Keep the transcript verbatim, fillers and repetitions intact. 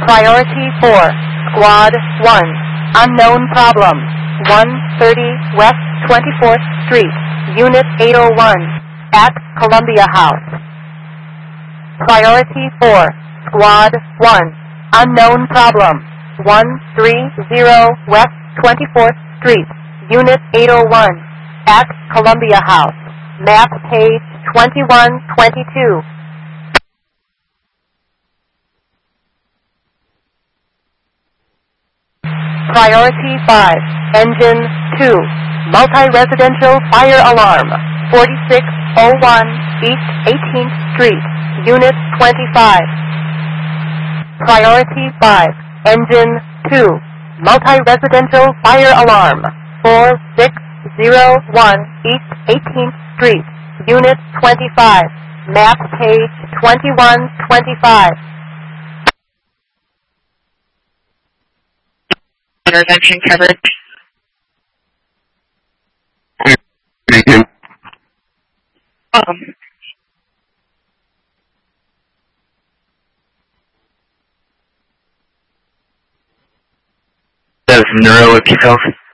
Priority four, Squad one, unknown problem, one thirty West twenty-fourth Street, Unit eight oh one, at Columbia House. Priority four, Squad one, unknown problem, one thirty West twenty-fourth Street, Unit eight oh one, at Columbia House. Map page twenty-one twenty-two. Priority five, Engine two, multi-residential fire alarm, forty-six oh one East eighteenth Street, Unit twenty-five. Priority five, Engine two, multi-residential fire alarm, four six oh one East eighteenth Street, Unit twenty-five. Map page twenty-one twenty-five. Intervention coverage. Speaking. Um, That's Neuroacute Health.